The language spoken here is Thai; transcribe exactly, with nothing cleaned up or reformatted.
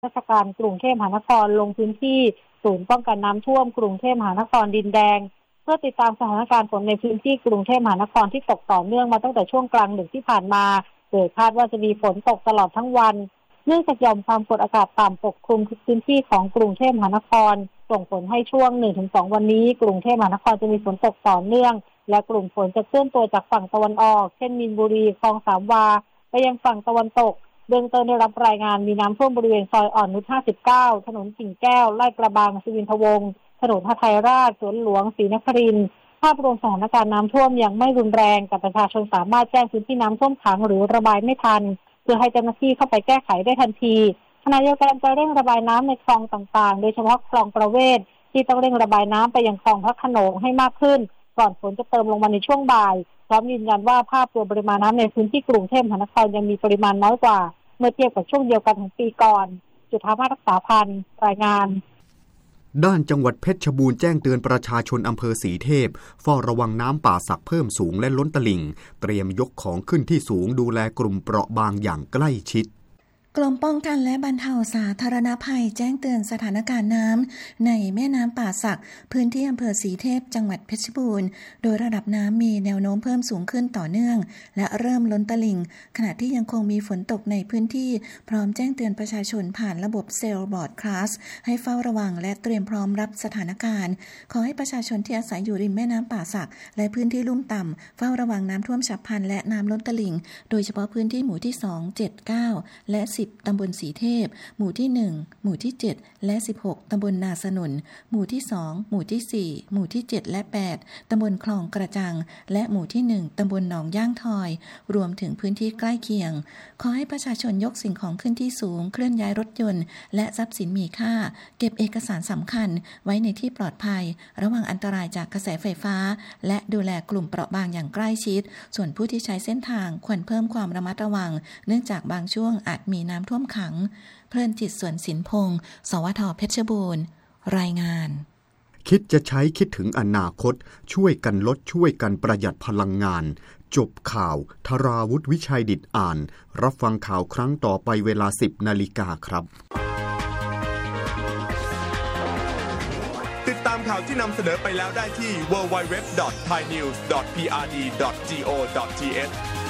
ราชการกรุงเทพมหานครลงพื้นที่ศูนย์ป้องกันน้ำท่วมกรุงเทพมหานครดินแดงเพื่อติดตามสถานการณ์ฝนในพื้นที่กรุงเทพมหานครที่ตกต่อเนื่องมาตั้งแต่ช่วงกลางดึกที่ผ่านมาโดยคาดว่าจะมีฝนตกตลอดทั้งวันเนื่องจากหย่อมความกดอากาศต่ำปกคลุมทุกพื้นที่ของกรุงเทพมหานครส่งผลให้ช่วง หนึ่งถึงสอง วันนี้กรุงเทพมหานครจะมีฝนตกต่อเนื่องและกลุ่มฝนจะเคลื่อนตัวจากฝั่งตะวันออกเช่นมีนบุรีคลองสามวาไปยังฝั่งตะวันตกเบื้องต้นได้รับรายงานมีน้ำท่วมบริเวณซอยอ่อนนุชห้าสิบเก้าถนนกิ่งแก้วลาดกระบังสุวินทวงศ์ถนนหทัยราชสวนหลวงศรีนครินทร์ภาพรวมสถานการณ์น้ำท่วมยังไม่รุนแรงแต่ประชาชนสามารถแจ้งพื้นที่น้ำท่วมขังหรือระบายไม่ทันเพื่อให้เจ้าหน้าที่เข้าไปแก้ไขได้ทันทีขณะเดียวกันจะเร่งระบายน้ำในคลองต่างๆโดยเฉพาะคลองประเวศที่ต้องเร่งระบายน้ำไปยังคลองพระโขนงให้มากขึ้นก่อนฝนจะเติมลงมาในช่วงบ่ายพร้อมยืนยันว่าภาพรวมปริมาณน้ำในพื้นที่กรุงเทพมหานครยังมีปริมาณน้อยกว่าเมื่อเทียบกับช่วงเดียวกันของปีก่อนจุฑาภารักษาพันธ์รายงานด้านจังหวัดเพชรบูรณ์แจ้งเตือนประชาชนอำเภอศรีเทพเฝ้าระวังน้ำป่าสักเพิ่มสูงและล้นตลิ่งเตรียมยกของขึ้นที่สูงดูแลกลุ่มเปราะบางอย่างใกล้ชิดกรมป้องกันและบรรเทาสาธารณภัยแจ้งเตือนสถานการณ์น้ำในแม่น้ำป่าสักพื้นที่อำเภอศรีเทพจังหวัดเพชรบูรณ์โดยระดับน้ำมีแนวโน้มเพิ่มสูงขึ้นต่อเนื่องและเริ่มล้นตลิ่งขณะที่ยังคงมีฝนตกในพื้นที่พร้อมแจ้งเตือนประชาชนผ่านระบบเซลล์บอร์ดคลาสให้เฝ้าระวังและเตรียมพร้อมรับสถานการณ์ขอให้ประชาชนที่อาศัยอยู่ริมแม่น้ำป่าสักและพื้นที่ลุ่มต่ำเฝ้าระวังน้ำท่วมฉับพลันและน้ำล้นตลิ่งโดยเฉพาะพื้นที่หมู่ที่สอง เจ็ด เก้าและสิบตำบลศรีเทพหมู่ที่หนึ่งหมู่ที่เจ็ดและสิบหกตำบลนาสนุนหมู่ที่สองหมู่ที่สี่หมู่ที่เจ็ดและแปดตำบลคลองกระจังและหมู่ที่หนึ่งตำบลหนองย่างทอยรวมถึงพื้นที่ใกล้เคียงขอให้ประชาชนยกสิ่งของขึ้นที่สูงเคลื่อนย้ายรถยนต์และทรัพย์สินมีค่าเก็บเอกสารสำคัญไว้ในที่ปลอดภัยระวังอันตรายจากกระแสไฟฟ้าและดูแลกลุ่มเปราะบางอย่างใกล้ชิดส่วนผู้ที่ใช้เส้นทางควรเพิ่มความระมัดระวังเนื่องจากบางช่วงอาจมีน้ำท่วมขังเพลินจิตสวนสินพงศ์สวทเพชรบูรณ์รายงานคิดจะใช้คิดถึงอนาคตช่วยกันลดช่วยกันประหยัดพลังงานจบข่าวธราวุฒิวิชัยดิษฐ์อ่านรับฟังข่าวครั้งต่อไปเวลา สิบนาฬิกาครับติดตามข่าวที่นำเสนอไปแล้วได้ที่ ดับเบิลยู ดับเบิลยู ดับเบิลยู ดอท ไทยนิวส์ ดอท พี อาร์ ดี ดอท จี โอ ดอท ที เอช